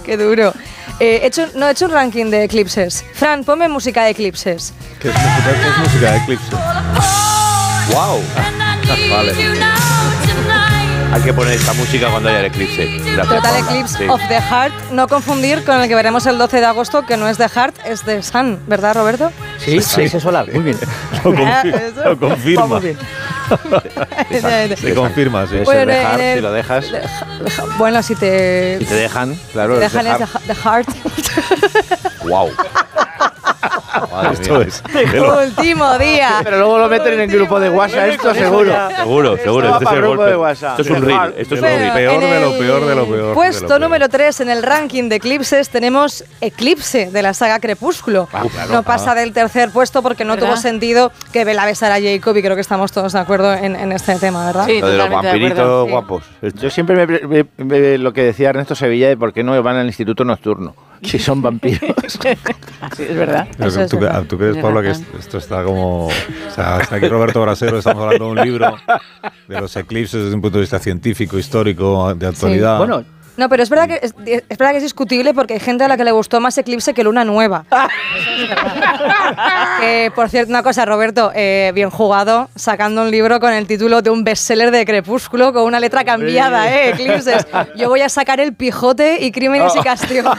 Qué duro. He hecho un ranking de eclipses. Fran, ponme música de eclipses. ¿Qué es música de eclipse? ¡Wow! Vale. Hay que poner esta música cuando haya el eclipse. Gracias, Total Paula. Eclipse Sí. of the Heart. No confundir con el que veremos el 12 de agosto, que no es de Heart, es de Sun, ¿verdad, Roberto? Sí, eclipse solar, muy bien. Lo confirma. Vamos bien. Se confirma, sí. Eso Bueno, es dejar, en el- si lo dejas. Bueno, si te dejan, claro. te dejan es de Heart. ¡Wow! Esto es. Último día. Pero luego lo meten en el grupo de WhatsApp, esto seguro. Seguro. Esto va Este es para el grupo golpe. de WhatsApp. Esto es un reel. Esto es un Bueno, reel. peor en de lo el peor de lo peor. Puesto de lo peor. número 3 en el ranking de eclipses tenemos Eclipse de la saga Crepúsculo. claro. No pasa del tercer puesto porque no tuvo sentido que Bella besara a Jacob y creo que estamos todos de acuerdo en este tema, ¿verdad? Sí, Lo de los totalmente de vampiritos acuerdo. guapos. Yo siempre lo que decía Ernesto Sevilla de por qué no van al instituto nocturno, si son vampiros. Sí, es verdad. Pero Eso es ¿Tú, verdad. tú crees, Pablo, que esto está como... O sea, está aquí Roberto Brasero, estamos hablando de un libro de los eclipses desde un punto de vista científico, histórico, de actualidad. Bueno, No, pero es verdad que es discutible porque hay gente a la que le gustó más Eclipse que Luna Nueva. Que, por cierto, una cosa, Roberto, bien jugado, sacando un libro con el título de un bestseller de Crepúsculo con una letra cambiada, Eclipses. Yo voy a sacar El Pijote y Crímenes y Castigos.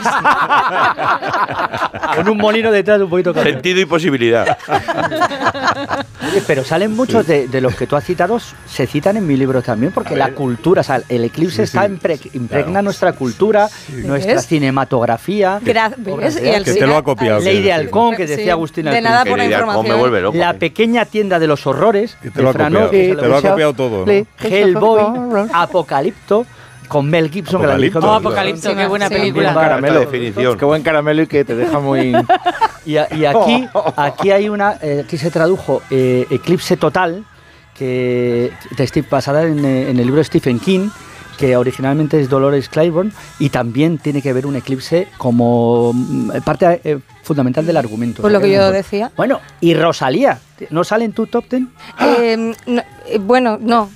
con un molino detrás de un poquito de Sentido y posibilidad. Oye, pero salen muchos de los que tú has citado, se citan en mi libro también, porque la cultura, o sea, el eclipse está impregna nuestra cultura, nuestra ¿Ves? cinematografía. ¿Ves? Y el Que te lo ha copiado. Ley de quiero decir. Halcón, que decía Sí, Agustín de Alcina. nada Que por la Lidia Alcón información. me vuelve loco. La pequeña tienda de los horrores, Que te lo ha de Franó, copiado. que Te lo ha copiado todo, ¿no? Hellboy, Apocalipto, con Mel Gibson, que la Apocalipto. dijo. Oh, Apocalipto, qué buena Sí. película. Bien, caramelo. Esta definición. Qué buen caramelo y que te deja muy... Y aquí hay una, aquí se tradujo Eclipse Total, que basada en el libro de Stephen King, que originalmente es Dolores Claiborne, y también tiene que ver un eclipse como parte fundamental del argumento. Pues lo que yo decía. Bueno, y Rosalía, ¿no sale en tu top 10? Bueno, no.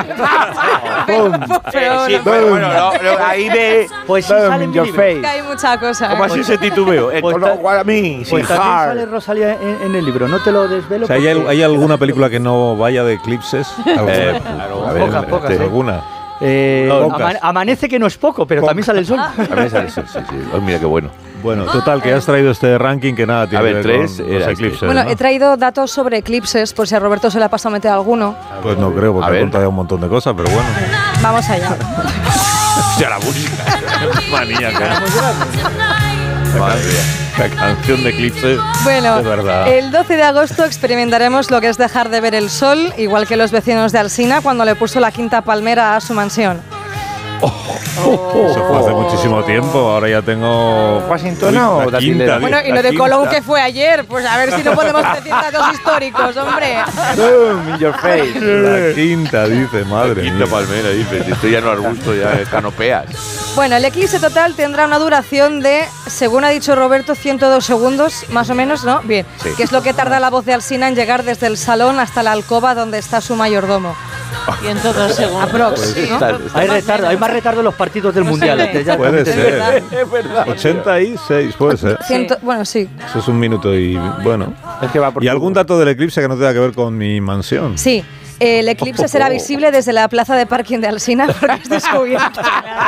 Pero Sí, bueno, ahí ve. Pues sí Boom sale en in mi your libro. face. que hay mucha cosa. ¿Cómo así ese titubeo? Pues No, what a mí, Pues sin también hard. sale Rosalía en el libro, no te lo desvelo. O sea, ¿hay, porque- hay alguna película que no vaya de eclipses? ¿Alguna? Claro, A ver, pocas, ¿eh? ¿alguna? Ama- amanece que no es poco, pero también sale el sol. A ver, sale eso, sí. Oh, mira qué bueno. Bueno, total, que has traído este ranking que nada tiene A ver, que ver 3 con era los este. eclipses, Bueno, ¿no? he traído datos sobre eclipses, por si a Roberto se le ha pasado a meter alguno. Pues no creo, A porque ha ver. contado un montón de cosas, pero bueno. Vamos allá. Hostia, la música. Maníaca. Madre mía. La canción de eclipses. Bueno, De verdad. el 12 de agosto experimentaremos lo que es dejar de ver el sol, igual que los vecinos de Alsina cuando le puso la quinta palmera a su mansión. Eso fue hace muchísimo tiempo, ahora ya tengo... ¿Washington Uy, o la Datilera? quinta, Bueno, y la lo de quinta. Colón que fue ayer, pues a ver si no podemos decir datos históricos, hombre. Boom in your face. La quinta, dice, madre Quinta mía. palmera, dices. Esto ya no arbusto, ya es canopeas. Bueno, el eclipse total tendrá una duración de, según ha dicho Roberto, 102 segundos, más o menos, ¿no? Bien, Sí. que es lo que tarda la voz de Alsina en llegar desde el salón hasta la alcoba donde está su mayordomo. 102 segundos. Aprox, ¿no? Hay retardo, hay más retardo en los partidos del No Mundial. se ve. Ya- Puede Es ser. verdad. 86, puede ser. Bueno, sí. Eso es un minuto y bueno. Es que va por ¿Y algún dato del eclipse que no tenga que ver con mi mansión? Sí. El eclipse será visible desde la plaza de parking de Alsina porque es descubierto.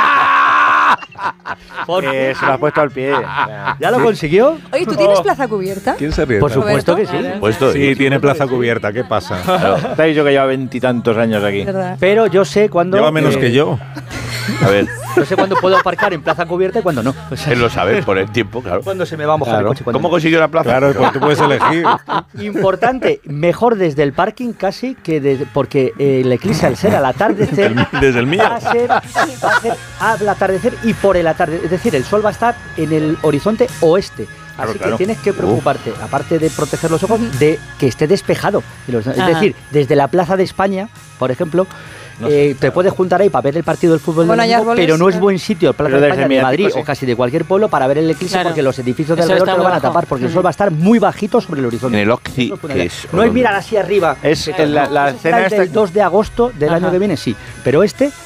Se lo ha puesto al pie. ¿Ya lo consiguió? Oye, ¿tú tienes plaza cubierta? ¿Quién se ríe? Por tanto? supuesto que sí. Puesto. Sí, tiene plaza cubierta, ¿qué pasa? Te he dicho que lleva 20 y tantos años aquí. ¿Verdad? Pero yo sé cuándo. Lleva menos que yo. A ver, Yo sé cuándo puedo aparcar en plaza cubierta y cuándo no. O sea, él lo sabe por el tiempo, claro. cuándo se me va a mojar el coche. cuándo ¿Cómo no. consiguió la plaza? Claro, pues tú puedes elegir. Importante, mejor desde el parking casi que desde, porque el eclipse al ser al atardecer Desde el mío. va a ser al atardecer y por el atardecer, es decir, el sol va a estar en el horizonte oeste. Así claro. que tienes que preocuparte, aparte de proteger los ojos, de que esté despejado. Es decir, desde la Plaza de España, por ejemplo, te puedes juntar ahí para ver el partido del fútbol Bueno, del hay domingo, árboles, pero no es sí. buen sitio el Plaza Pero de desde España de Madrid Mediático, sí. o casi de cualquier pueblo para ver el eclipse, Claro. porque los edificios de Eso alrededor está te lo muy van a bajo. tapar, porque el sol va a estar muy bajito sobre el horizonte. En el Occi, Eso es que es... no es mirar hacia arriba. Es Que la eso será escena el del esta... 2 de agosto del año que viene, sí. Pero este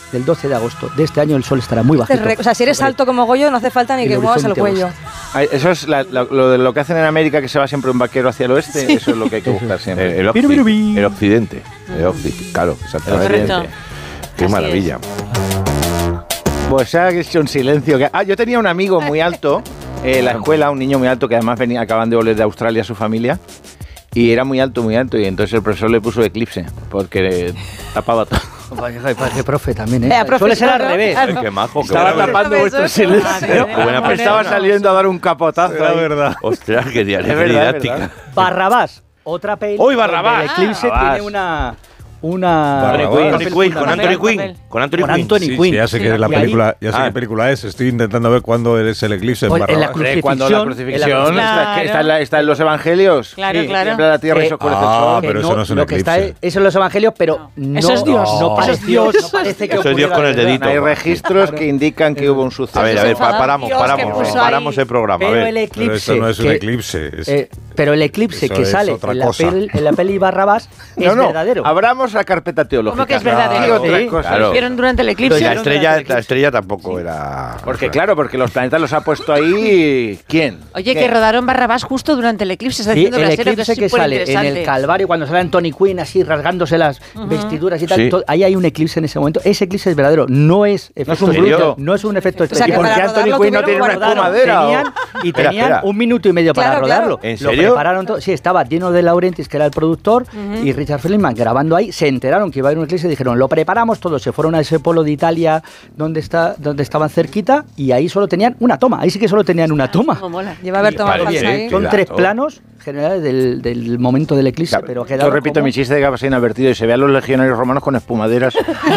del 12 de agosto de este año el sol estará muy bajito. O sea, si eres alto como Goyo, no hace falta ni que muevas el cuello. Eso es lo que hacen en América, que se va siempre un vaquero hacia el oeste. Eso es lo que hay que buscar siempre. El occidente. Claro, exactamente. Correcto. Qué maravilla. Pues se ha hecho un silencio. Yo tenía un amigo muy alto en la escuela, un niño muy alto que además acaban de volver de Australia su familia. Y era muy alto, y entonces el profesor le puso Eclipse, porque tapaba todo. Parece profe también, ¿eh? Suele ser al revés. Ay, qué majo. Estaba tapando vuestro silencio. Estaba saliendo a dar un capotazo. Era ahí. Ostras, qué Es verdad, es didáctica. verdad. Barrabás, otra peli. ¡Uy, Barrabás! El Eclipse Barrabás. tiene una Barrabás. Con Anthony Quinn. Con Anthony Sí, Quinn. sí, ya sé que la Y ahí- película, ya sé qué película es. Estoy intentando ver cuándo es el eclipse en Pues, en la Barrabás. Cuando la crucifixión Claro. está en los evangelios. Claro, Sí, claro. tiembla la tierra y se oscurece el sol. pero eso no es un lo que está eclipse. eso en los evangelios, pero no, Eso es Dios. no Eso parece, es Dios. no parece que Eso es Dios con el ocurriera, dedito. Hay registros que indican que hubo un suceso. A ver, Se enfada paramos Dios que puso ahí. paramos el programa. A Pero ver. el eclipse. Pero esto no es un que- eclipse. Es, pero el eclipse Eso que es sale otra en la, cosa. en la peli Barrabás es verdadero. Abramos la carpeta teológica. ¿Cómo que es verdadero? Y otras Sí, cosas. claro. ¿Lo hicieron durante el Y eclipse? la estrella tampoco era. Porque los planetas los ha puesto ahí. ¿Quién? Oye, ¿Qué? que rodaron Barrabás justo durante el eclipse. Está Sí, diciendo el Brasero, eclipse es que sale en superinteresante. el Calvario, cuando sale Anthony Quinn así rasgándose las vestiduras y tal, Sí. ahí hay un eclipse en ese momento. Ese eclipse es verdadero, no es efecto un especial, bruto. no es un efecto sea, que especial. ¿Y por qué para Anthony rodarlo Quinn no tiene una tuvieron que espumadera? Tenían, y Espera, tenían espera. un minuto y medio para Claro, rodarlo. ¿En Lo serio? prepararon todo. Sí, estaba Dino De Laurentiis, que era el productor, y Richard Feldman grabando ahí. Se enteraron que iba a haber un eclipse y dijeron, lo preparamos todo. Se fueron a ese polo de Italia donde estaban cerquita y ahí solo tenían una toma. Ahí sí que solo tenían una toma. Cómo mola. Lleva a ver tomado Vale, falsa bien. ahí. Son Cuidado. 3 planos generales del momento del eclipse, pero Yo quedaron repito como- mi chiste de que pasa inadvertido y se ve a los legionarios romanos con espumaderas.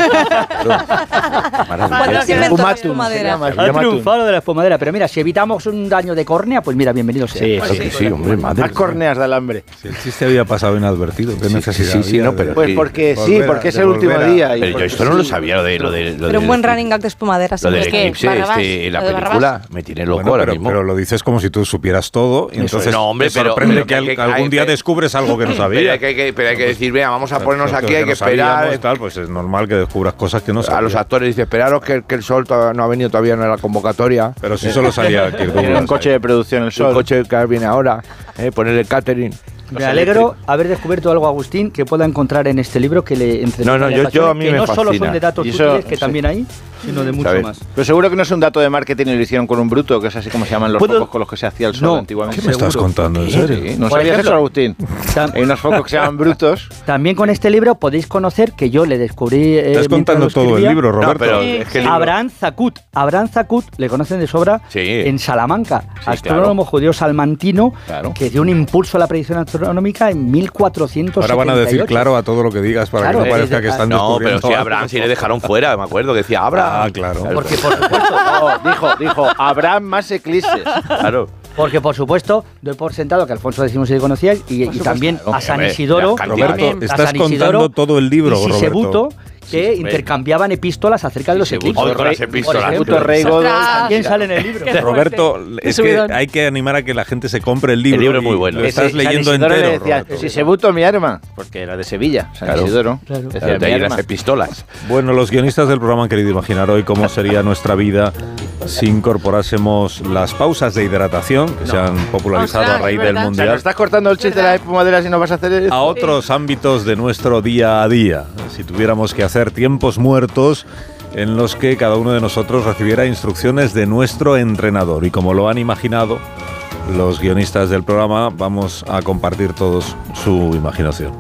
¿Cuándo se inventó la Espumatum, espumadera? se llama, Ha espumatum. triunfado de la espumadera, pero mira, si evitamos un daño de córnea, pues mira, bienvenido sea. Sí, Claro que sí, hombre, madre. Más córneas de alambre. si el chiste había pasado inadvertido, ¿qué necesidad sí, había no, de- pero- Pues Sí. porque sí, Volver a- porque es de el último volver a- día. y Pero yo porque esto no lo sí. sabía, lo de Pero un buen running gag de espumadera. Lo del Es que eclipse, Barrabás, la lo de película, Barrabás. me tiene loco Bueno, ahora pero, mismo. pero lo dices como si tú supieras todo y entonces No, hombre, te pero- sorprende pero que que algún hay- día descubres algo que no sabías. Pero hay que decir, venga, vamos a ponernos Cosas aquí, hay que no sabíamos, esperar. tal, pues es normal que descubras cosas que no A sabías. los actores dice, esperaros que el sol no ha venido todavía en la convocatoria. Pero si solo salía Kirk Tiene un Douglas coche ahí. de producción el El sol. coche que viene ahora, ponerle catering. Me alegro haber descubierto algo, Agustín, que pueda encontrar en este libro que le entre No, no, le yo apasione, a mí que me no solo fascina. son de datos Y eso- útiles, que sí. también hay, sino de mucho ¿Sabes? más. Pero seguro que no es un dato de marketing y lo hicieron con un bruto, que es así como se llaman los ¿Puedo? focos con los que se hacía el sol No. antiguamente. ¿Qué me estás seguro. contando? ¿En Sí, serio? ¿no Por sabías ejemplo, eso, Agustín? Tam- Hay unos focos que se llaman brutos. También con este libro podéis conocer que yo le descubrí. Estás mientras contando lo todo el escribía, libro, No, Roberto. pero es que el libro- Abraham Zakut. Abraham Zakut, le conocen de sobra, Sí. en Salamanca, Sí, astrónomo judío salmantino, Claro. que dio un impulso a la predicción astronómica en 1478. Ahora van a decir claro a todo lo que digas para Claro, que no parezca desde- que están No, pero descubriendo si algo. Abraham sí le dejaron fuera, me acuerdo, que decía Abraham. Ah, claro. Porque, por supuesto, No, dijo, habrá más eclipses. Claro. porque, por supuesto, doy por sentado que Alfonso X sí le conocíais y también claro. a San Hombre, Isidoro. la cantidad. Roberto, a estás San contando Isidoro todo el libro, y Roberto. Sisebuto, que Sí, intercambiaban epístolas acerca de los eclipses. Hoy con las epístolas. Por ejemplo, Puto rey Godo. también sale en el libro. Roberto, es que subidón. hay que animar a que la gente se compre el libro. El libro es muy y bueno. Lo estás San leyendo Isidoro entero, le decía, Roberto. si se buto mi arma, porque era de Sevilla, San Claro. Isidoro. Claro. Decía, De ahí mi las arma. epístolas. Bueno, los guionistas del programa han querido imaginar hoy cómo sería nuestra vida si incorporásemos las pausas de hidratación que se han popularizado Ostras, a raíz es del verdad. O sea, Mundial nos estás cortando el chiste de la espumadera si no vas a hacer eso. a otros ámbitos de nuestro día a día. Si tuviéramos que hacer tiempos muertos en los que cada uno de nosotros recibiera instrucciones de nuestro entrenador. Y como lo han imaginado los guionistas del programa, vamos a compartir todos su imaginación.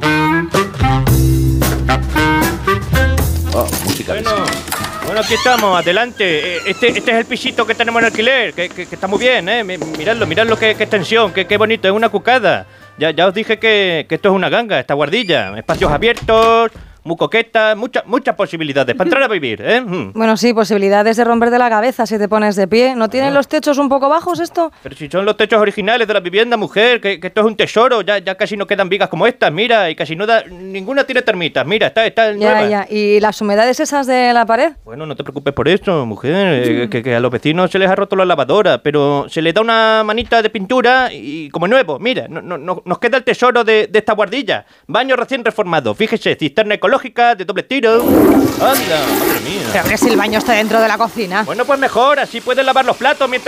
Música. Bueno, aquí estamos, adelante. Este es el pisito que tenemos en alquiler, que está muy bien, ¿eh? Miradlo, qué extensión, qué bonito, es una cucada. Ya os dije que esto es una ganga, esta guardilla. Espacios abiertos, muy coqueta, muchas posibilidades para entrar a vivir, ¿eh? Bueno, sí, posibilidades de romperte la cabeza si te pones de pie. ¿No tienen los techos un poco bajos esto? Pero si son los techos originales de la vivienda, mujer, que esto es un tesoro, ya casi no quedan vigas como estas, mira, y casi ninguna tiene termitas, mira, está nueva. Ya. ¿Y las humedades esas de la pared? Bueno, no te preocupes por eso, mujer, que a los vecinos se les ha roto la lavadora, pero se les da una manita de pintura y como nuevo, mira, nos queda el tesoro de esta guardilla. Baño recién reformado, fíjese, cisterna ecológica, ecológica, de doble tiro. ¡Anda, madre mía! Pero que si el baño está dentro de la cocina. Bueno, pues mejor, así puedes lavar los platos mientras